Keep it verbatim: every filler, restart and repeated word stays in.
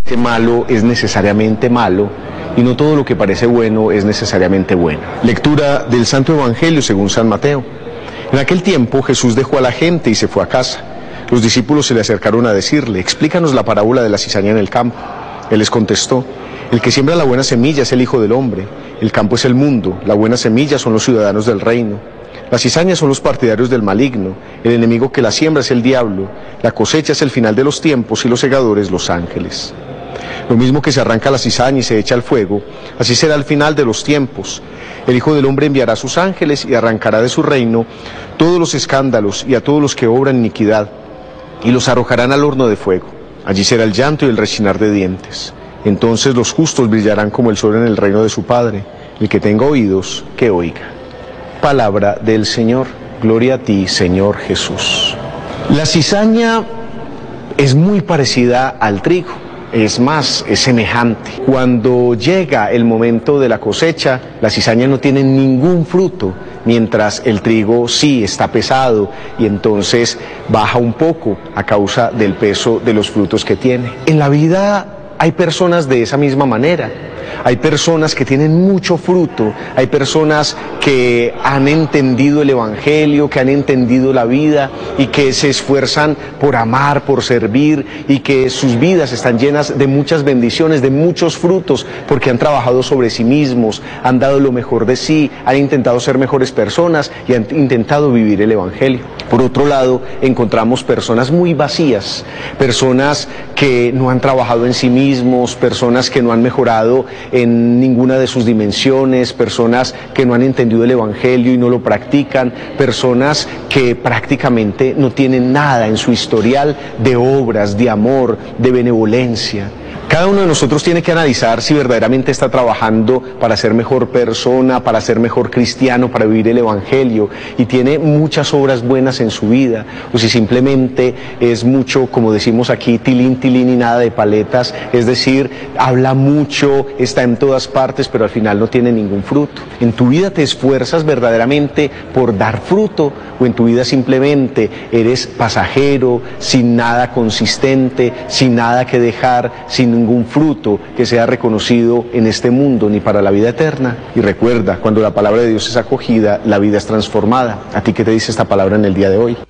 Que malo es necesariamente malo y no todo lo que parece bueno es necesariamente bueno. Lectura del Santo Evangelio según San Mateo. En aquel tiempo Jesús dejó a la gente y se fue a casa. Los discípulos se le acercaron a decirle: explícanos la parábola de la cizaña en el campo. Él les contestó: el que siembra la buena semilla es el Hijo del Hombre. El campo es el mundo, la buena semilla son los ciudadanos del reino. Las cizañas son los partidarios del maligno, el enemigo que la siembra es el diablo, la cosecha es el final de los tiempos y los segadores los ángeles. Lo mismo que se arranca la cizaña y se echa al fuego, así será el final de los tiempos. El Hijo del Hombre enviará a sus ángeles y arrancará de su reino todos los escándalos y a todos los que obran iniquidad, y los arrojarán al horno de fuego. Allí será el llanto y el rechinar de dientes. Entonces los justos brillarán como el sol en el reino de su Padre. El que tenga oídos, que oiga. Palabra del Señor. Gloria a ti, Señor Jesús. La cizaña es muy parecida al trigo. Es más, es semejante. Cuando llega el momento de la cosecha, la cizaña no tiene ningún fruto, mientras el trigo sí está pesado y entonces baja un poco a causa del peso de los frutos que tiene. En la vida hay personas de esa misma manera. Hay personas que tienen mucho fruto, hay personas que han entendido el Evangelio, que han entendido la vida y que se esfuerzan por amar, por servir, y que sus vidas están llenas de muchas bendiciones, de muchos frutos, porque han trabajado sobre sí mismos, han dado lo mejor de sí, han intentado ser mejores personas y han intentado vivir el Evangelio. Por otro lado, encontramos personas muy vacías, personas que no han trabajado en sí mismos, personas que no han mejorado en ninguna de sus dimensiones, personas que no han entendido el Evangelio y no lo practican, personas que prácticamente no tienen nada en su historial de obras, de amor, de benevolencia. Cada uno de nosotros tiene que analizar si verdaderamente está trabajando para ser mejor persona, para ser mejor cristiano, para vivir el Evangelio, y tiene muchas obras buenas en su vida, o si simplemente es mucho, como decimos aquí, tilín, tilín y nada de paletas, es decir, habla mucho, está en todas partes, pero al final no tiene ningún fruto. ¿En tu vida te esfuerzas verdaderamente por dar fruto, o en tu vida simplemente eres pasajero, sin nada consistente, sin nada que dejar, sin ningún fruto que sea reconocido en este mundo ni para la vida eterna? Y recuerda, cuando la palabra de Dios es acogida, la vida es transformada. ¿A ti qué te dice esta palabra en el día de hoy?